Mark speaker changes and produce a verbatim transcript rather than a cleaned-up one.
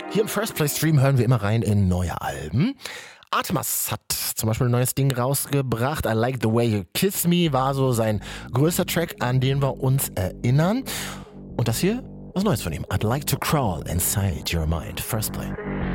Speaker 1: Hier im First Play Stream hören wir immer rein in neue Alben. Atmas hat zum Beispiel ein neues Ding rausgebracht. I Like the Way You Kiss Me war so sein größter Track, an den wir uns erinnern. Und das hier, was Neues von ihm. I'd Like to Crawl Inside Your Mind. First Play.